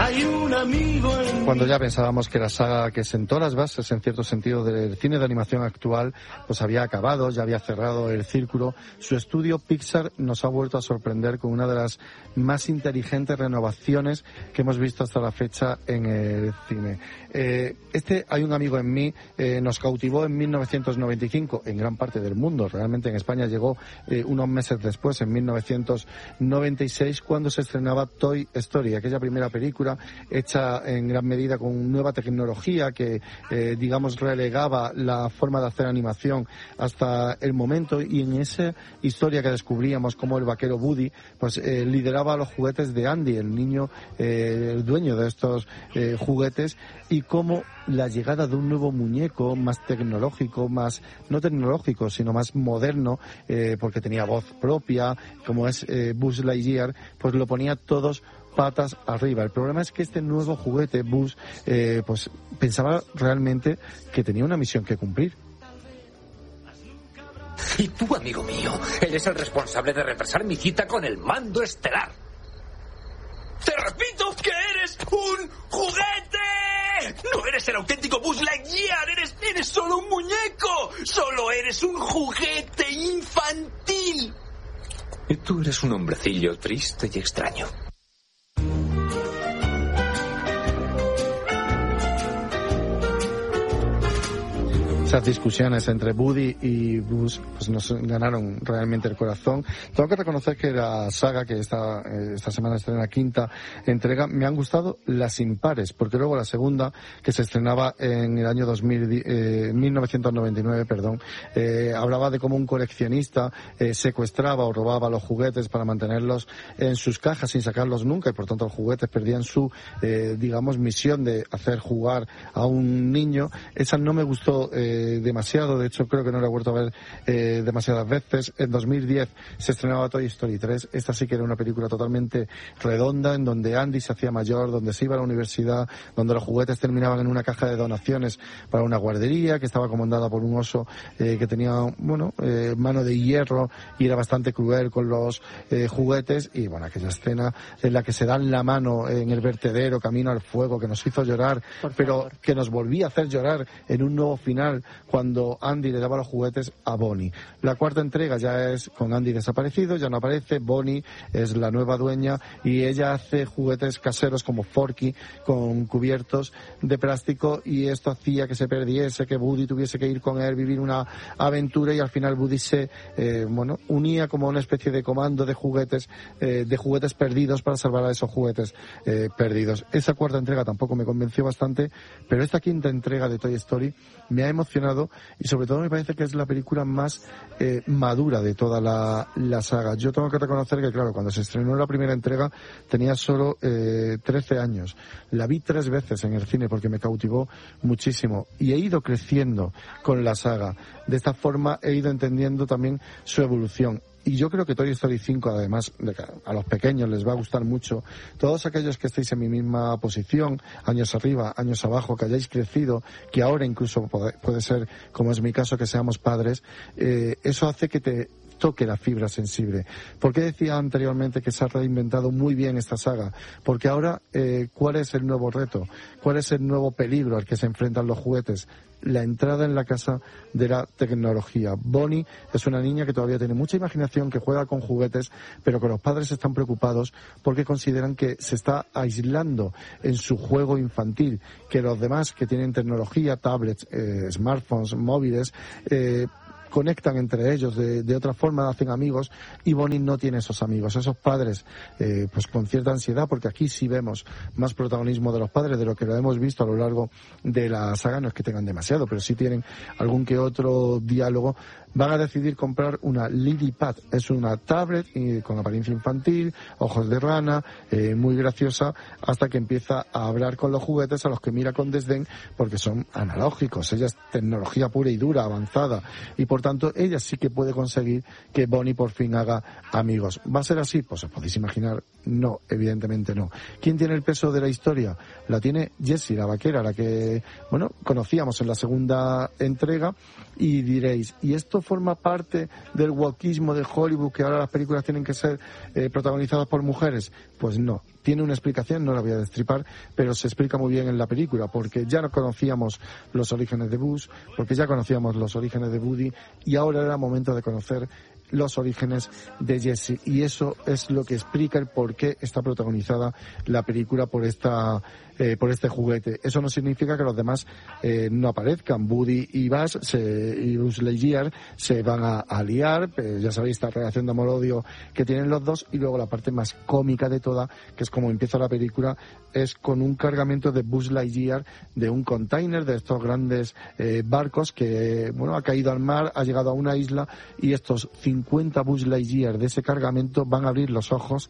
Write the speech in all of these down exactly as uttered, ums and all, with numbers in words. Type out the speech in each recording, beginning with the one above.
hay un amigo en... Cuando ya pensábamos que la saga que sentó las bases, en cierto sentido, del cine de animación actual, pues había acabado, ya había cerrado el círculo, su estudio Pixar nos ha vuelto a sorprender con una de las más inteligentes renovaciones que hemos visto hasta la fecha en el cine. Eh, este Hay un amigo en mí eh, nos cautivó en mil novecientos noventa y cinco en gran parte del mundo. Realmente en España llegó eh, unos meses después, en mil novecientos noventa y seis, cuando se estrenaba Toy Story, aquella primera película hecha en gran medida con nueva tecnología que, eh, digamos, relegaba la forma de hacer animación hasta el momento, y en esa historia que descubríamos como el vaquero Woody pues eh, lideraba a los juguetes de Andy, el niño, eh, el dueño de estos eh, juguetes, y cómo la llegada de un nuevo muñeco más tecnológico, más no tecnológico, sino más moderno, eh, porque tenía voz propia, como es eh, Buzz Lightyear, pues lo ponía todos patas arriba. El problema es que este nuevo juguete, Buzz, eh, pues pensaba realmente que tenía una misión que cumplir. Y tú, amigo mío, eres el responsable de retrasar mi cita con el mando estelar. ¡Te repito que eres un juguete! ¡No eres el auténtico Buzz Lightyear! ¡Eres, eres solo un muñeco! ¡Solo eres un juguete infantil! Y tú eres un hombrecillo triste y extraño. Esas discusiones entre Woody y Buzz pues nos ganaron realmente el corazón. Tengo que reconocer que la saga, que esta, esta semana estrena quinta entrega, me han gustado las impares, porque luego la segunda, que se estrenaba en el año dos mil, eh, mil novecientos noventa y nueve, perdón, eh, hablaba de cómo un coleccionista eh, secuestraba o robaba los juguetes para mantenerlos en sus cajas sin sacarlos nunca, y por tanto los juguetes perdían su, eh, digamos, misión de hacer jugar a un niño. Esa no me gustó eh, demasiado, de hecho creo que no la he vuelto a ver eh, demasiadas veces. En dos mil diez se estrenaba Toy Story tres, esta sí que era una película totalmente redonda, en donde Andy se hacía mayor, donde se iba a la universidad, donde los juguetes terminaban en una caja de donaciones para una guardería que estaba comandada por un oso eh, que tenía, bueno, eh, mano de hierro y era bastante cruel con los eh, juguetes. Y bueno, aquella escena en la que se dan la mano en el vertedero camino al fuego, que nos hizo llorar, pero que nos volvía a hacer llorar en un nuevo final cuando Andy le daba los juguetes a Bonnie. La cuarta entrega ya es con Andy desaparecido, ya no aparece, Bonnie es la nueva dueña y ella hace juguetes caseros como Forky con cubiertos de plástico, y esto hacía que se perdiese, que Woody tuviese que ir con él, vivir una aventura, y al final Woody se eh, bueno, unía como una especie de comando de juguetes eh, de juguetes perdidos para salvar a esos juguetes eh, perdidos. Esa cuarta entrega tampoco me convenció bastante, pero esta quinta entrega de Toy Story me ha emocionado, y sobre todo me parece que es la película más eh, madura de toda la, la saga. Yo tengo que reconocer que, claro, cuando se estrenó la primera entrega tenía solo eh, trece años. La vi tres veces en el cine porque me cautivó muchísimo y he ido creciendo con la saga. De esta forma he ido entendiendo también su evolución. Y yo creo que Toy Story cinco, además, de que a los pequeños les va a gustar mucho. Todos aquellos que estéis en mi misma posición, años arriba, años abajo, que hayáis crecido, que ahora incluso puede, puede ser, como es mi caso, que seamos padres, eh, eso hace que te toque la fibra sensible. ¿Por qué decía anteriormente que se ha reinventado muy bien esta saga? Porque ahora, eh, ¿cuál es el nuevo reto? ¿Cuál es el nuevo peligro al que se enfrentan los juguetes? La entrada en la casa de la tecnología. Bonnie es una niña que todavía tiene mucha imaginación, que juega con juguetes, pero que los padres están preocupados porque consideran que se está aislando en su juego infantil, que los demás que tienen tecnología, tablets, eh, smartphones, móviles, eh, conectan entre ellos de, de otra forma, hacen amigos, y Bonnie no tiene esos amigos. Esos padres, eh, pues con cierta ansiedad, porque aquí sí vemos más protagonismo de los padres de lo que lo hemos visto a lo largo de la saga. No es que tengan demasiado, pero sí tienen algún que otro diálogo. Van a decidir comprar una LilyPad. Es una tablet y con apariencia infantil, ojos de rana, eh, muy graciosa, hasta que empieza a hablar con los juguetes, a los que mira con desdén porque son analógicos. Ella es tecnología pura y dura, avanzada, y por tanto ella sí que puede conseguir que Bonnie por fin haga amigos. ¿Va a ser así? Pues os podéis imaginar No, evidentemente no. ¿Quién tiene el peso de la historia? La tiene Jessie, la vaquera, la que, bueno, conocíamos en la segunda entrega, y diréis, ¿y esto forma parte del wokeismo de Hollywood, que ahora las películas tienen que ser eh, protagonizadas por mujeres? Pues no. Tiene una explicación, no la voy a destripar, pero se explica muy bien en la película, porque ya no conocíamos los orígenes de Buzz, porque ya conocíamos los orígenes de Woody, y ahora era momento de conocer los orígenes de Jessie, y eso es lo que explica el por qué está protagonizada la película por esta eh, por este juguete. Eso no significa que los demás eh, no aparezcan. Woody y Buzz se, y Buzz Lightyear se van a, a liar, eh, ya sabéis, esta relación de amor-odio que tienen los dos, y luego la parte más cómica de toda, que es como empieza la película, es con un cargamento de Buzz Lightyear de un container, de estos grandes eh, barcos que, bueno, ha caído al mar, ha llegado a una isla, y estos cincuenta Buzz Lightyear de ese cargamento van a abrir los ojos,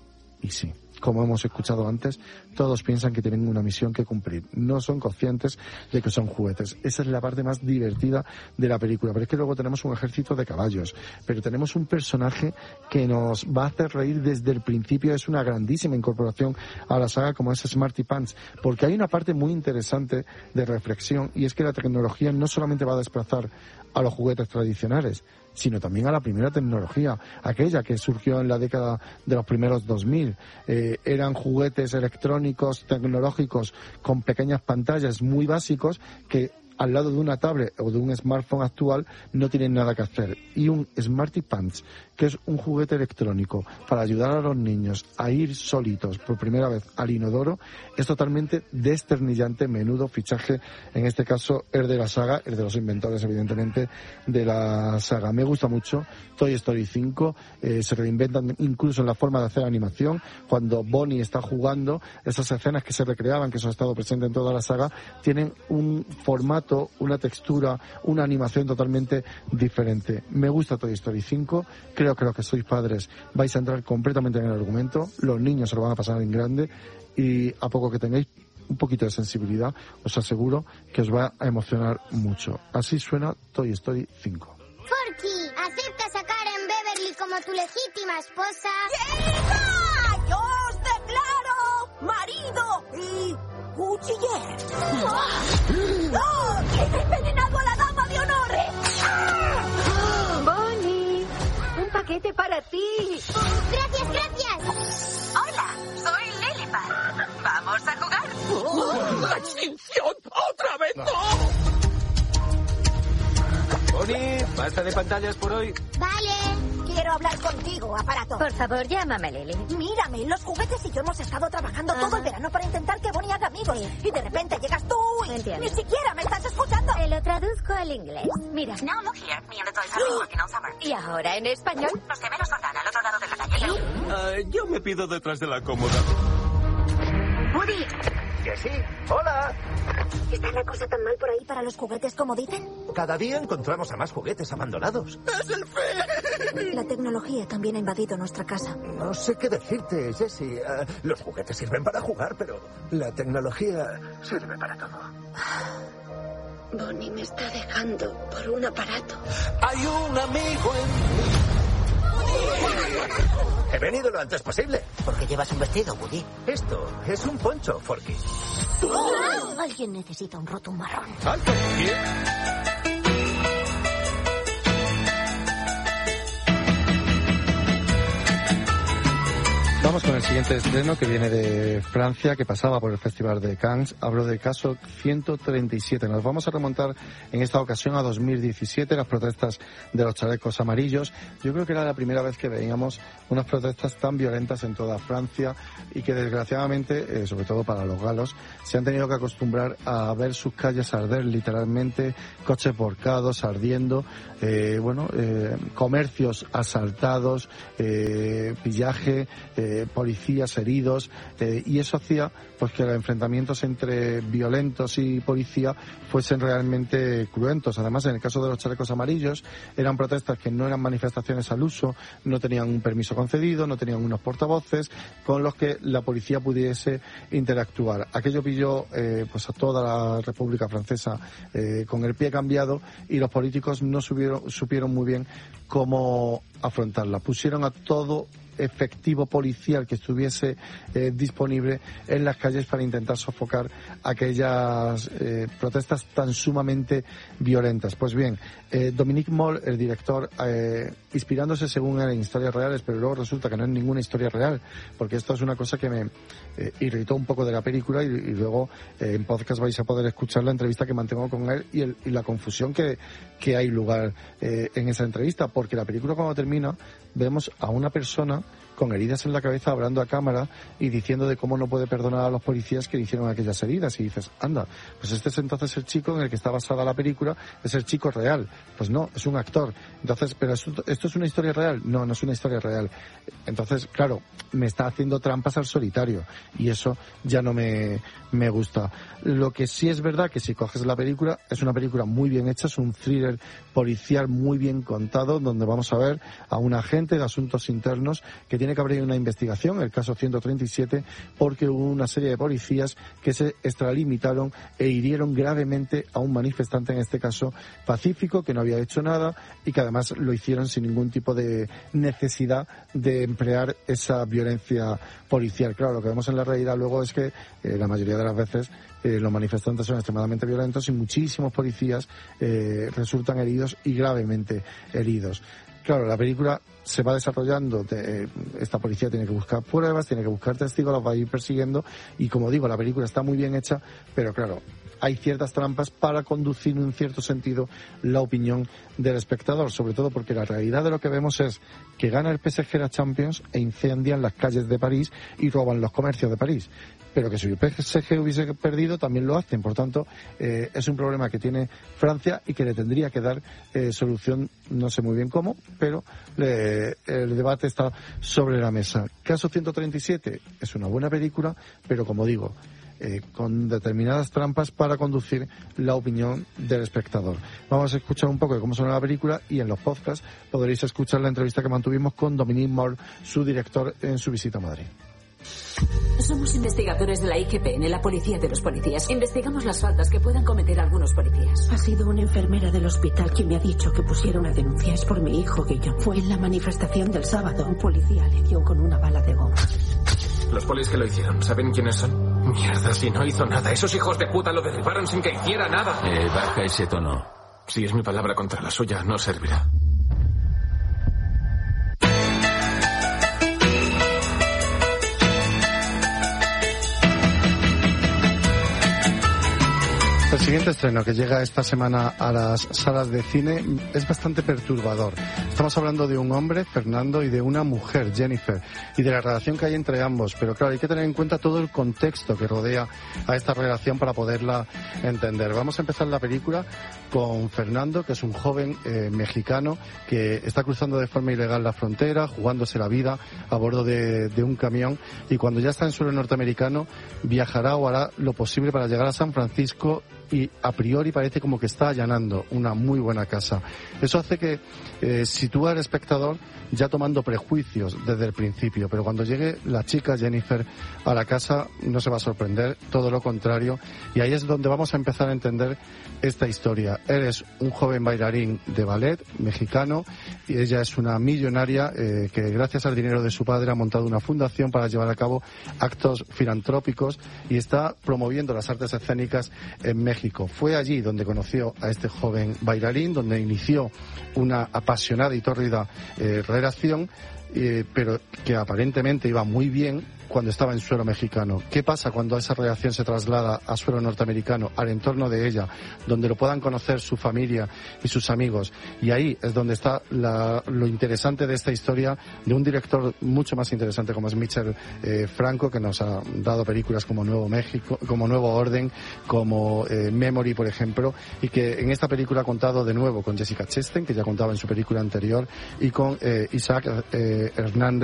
y sí, como hemos escuchado antes, todos piensan que tienen una misión que cumplir. No son conscientes de que son juguetes. Esa es la parte más divertida de la película. Pero es que luego tenemos un ejército de caballos. Pero tenemos un personaje que nos va a hacer reír desde el principio. Es una grandísima incorporación a la saga, como es Smarty Pants. Porque hay una parte muy interesante de reflexión, y es que la tecnología no solamente va a desplazar a los juguetes tradicionales, sino también a la primera tecnología, aquella que surgió en la década de los primeros dos mil. Eh, eran juguetes electrónicos, tecnológicos, con pequeñas pantallas muy básicos que al lado de una tablet o de un smartphone actual no tienen nada que hacer. Y un Smarty Pants, que es un juguete electrónico para ayudar a los niños a ir solitos por primera vez al inodoro, es totalmente desternillante. Menudo fichaje, en este caso el de la saga, el de los inventores evidentemente de la saga. Me gusta mucho Toy Story cinco, eh, se reinventan incluso en la forma de hacer animación. Cuando Bonnie está jugando, esas escenas que se recreaban, que eso ha estado presente en toda la saga, tienen un formato, una textura, una animación totalmente diferente. Me gusta Toy Story cinco, creo que los que sois padres vais a entrar completamente en el argumento, los niños se lo van a pasar en grande, y a poco que tengáis un poquito de sensibilidad, os aseguro que os va a emocionar mucho. Así suena Toy Story cinco. Forky, ¿aceptas a Karen Beverly como tu legítima esposa? ¡Hija! ¡Yo os declaro marido y cuchiller! ¡Oh! ¡He envenenado a la dama de honor! Bonnie, un paquete para ti. ¡Gracias, gracias! Hola, soy Lilipad. ¿Vamos a jugar? ¡Oh! ¡La extinción! ¡Otra vez no! Bonnie, basta de pantallas por hoy. Vale. Quiero hablar contigo, aparato. Por favor, llámame, Lily. Mírame, los juguetes y yo hemos estado trabajando Ajá. todo el verano para intentar que Bonnie haga amigos. Sí. Y de repente llegas tú y Entiendo. ni siquiera me estás escuchando. Te lo traduzco al inglés. Mira. Now look here, me and the toys have been working all summer. ¿Y ahora en español? Los gemelos Jordán al otro lado de la calle. Pero... Uh, yo me pido detrás de la cómoda. Woody, Jessie, hola. ¿está la cosa tan mal por ahí para los juguetes como dicen? Cada día encontramos a más juguetes abandonados. La tecnología también ha invadido nuestra casa. No sé qué decirte, Jessie. Uh, los juguetes sirven para jugar, pero la tecnología sirve para todo. Bonnie me está dejando por un aparato. Hay un amigo en... He venido lo antes posible. ¿Por qué llevas un vestido, Woody? Esto es un poncho, Forky. ¡Oh! Alguien necesita un roto marrón. ¡Alto! ¿Bien? Vamos con el siguiente estreno, que viene de Francia, que pasaba por el Festival de Cannes. Hablo del caso ciento treinta y siete. Nos vamos a remontar en esta ocasión a dos mil diecisiete, las protestas de los chalecos amarillos. Yo creo que era la primera vez que veíamos unas protestas tan violentas en toda Francia, y que desgraciadamente, eh, sobre todo para los galos, se han tenido que acostumbrar a ver sus calles arder literalmente, coches volcados, ardiendo, eh, bueno, eh, comercios asaltados, eh, pillaje, eh, policías heridos, eh, y eso hacía pues que los enfrentamientos entre violentos y policía fuesen realmente cruentos. Además, en el caso de los chalecos amarillos, eran protestas que no eran manifestaciones al uso, no tenían un permiso concedido, no tenían unos portavoces con los que la policía pudiese interactuar. Aquello pilló eh, pues a toda la República Francesa eh, con el pie cambiado, y los políticos no supieron, supieron muy bien cómo afrontarla. Pusieron a todo efectivo policial que estuviese eh, disponible en las calles para intentar sofocar aquellas eh, protestas tan sumamente violentas. Pues bien, eh, Dominique Moll, el director, eh, inspirándose según él en historias reales, pero luego resulta que no es ninguna historia real, porque esto es una cosa que me eh, irritó un poco de la película, y, y luego eh, en podcast vais a poder escuchar la entrevista que mantengo con él y, el, y la confusión que, que hay lugar eh, en esa entrevista, porque la película cuando termina vemos a una persona con heridas en la cabeza hablando a cámara y diciendo de cómo no puede perdonar a los policías que le hicieron aquellas heridas, y dices, anda, pues este es entonces el chico en el que está basada la película, es el chico real. Pues no, es un actor. Entonces, pero esto, esto es una historia real. No, no es una historia real. Entonces, claro, me está haciendo trampas al solitario, y eso ya no me, me gusta. Lo que sí es verdad que si coges la película, es una película muy bien hecha, es un thriller policial muy bien contado, donde vamos a ver a un agente de asuntos internos que tiene que abrir una investigación, el caso ciento treinta y siete, porque hubo una serie de policías que se extralimitaron e hirieron gravemente a un manifestante, en este caso pacífico, que no había hecho nada y que además lo hicieron sin ningún tipo de necesidad de emplear esa violencia policial. Claro, lo que vemos en la realidad luego es que eh, la mayoría de las veces eh, los manifestantes son extremadamente violentos y muchísimos policías eh, resultan heridos y gravemente heridos. Claro, la película se va desarrollando, de, esta policía tiene que buscar pruebas, tiene que buscar testigos, los va a ir persiguiendo, y como digo, la película está muy bien hecha, pero claro, hay ciertas trampas para conducir en cierto sentido la opinión del espectador, sobre todo porque la realidad de lo que vemos es que gana el P S G la Champions e incendian las calles de París y roban los comercios de París. Pero que si el P S G hubiese perdido también lo hacen. Por tanto, eh, es un problema que tiene Francia y que le tendría que dar eh, solución, no sé muy bien cómo, pero le, el debate está sobre la mesa. Caso ciento treinta y siete es una buena película, pero como digo, eh, con determinadas trampas para conducir la opinión del espectador. Vamos a escuchar un poco de cómo suena la película, y en los podcasts podréis escuchar la entrevista que mantuvimos con Dominique Moll, su director, en su visita a Madrid. Somos investigadores de la I G P N, la policía de los policías. Investigamos las faltas que puedan cometer algunos policías. Ha sido una enfermera del hospital quien me ha dicho que pusiera una denuncia. Es por mi hijo, Guillo. Fue en la manifestación del sábado. Un policía le dio con una bala de goma. Los polis que lo hicieron, ¿saben quiénes son? Mierda, si no hizo nada. Esos hijos de puta lo derribaron sin que hiciera nada. Eh, baja ese tono. Si es mi palabra contra la suya, no servirá. El siguiente estreno que llega esta semana a las salas de cine es bastante perturbador. Estamos hablando de un hombre, Fernando, y de una mujer, Jennifer, y de la relación que hay entre ambos. Pero claro, hay que tener en cuenta todo el contexto que rodea a esta relación para poderla entender. Vamos a empezar la película con Fernando, que es un joven eh, mexicano que está cruzando de forma ilegal la frontera, jugándose la vida a bordo de, de un camión, y cuando ya está en suelo norteamericano viajará o hará lo posible para llegar a San Francisco, y a priori parece como que está allanando una muy buena casa. Eso hace que eh, sitúa al espectador ya tomando prejuicios desde el principio, pero cuando llegue la chica Jennifer a la casa no se va a sorprender, todo lo contrario, y ahí es donde vamos a empezar a entender esta historia. Él es un joven bailarín de ballet mexicano y ella es una millonaria eh, que gracias al dinero de su padre ha montado una fundación para llevar a cabo actos filantrópicos y está promoviendo las artes escénicas en México. Fue allí donde conoció a este joven bailarín, donde inició una apasionada y tórrida eh, relación, eh, pero que aparentemente iba muy bien cuando estaba en suelo mexicano. ¿Qué pasa cuando esa relación se traslada a suelo norteamericano, al entorno de ella, donde lo puedan conocer su familia y sus amigos? Y ahí es donde está la, lo interesante de esta historia, de un director mucho más interesante como es Michel eh, Franco, que nos ha dado películas como Nuevo México, como Nuevo Orden, como eh, Memory, por ejemplo, y que en esta película ha contado de nuevo con Jessica Chastain, que ya contaba en su película anterior, y con eh, Isaac eh, Hernández,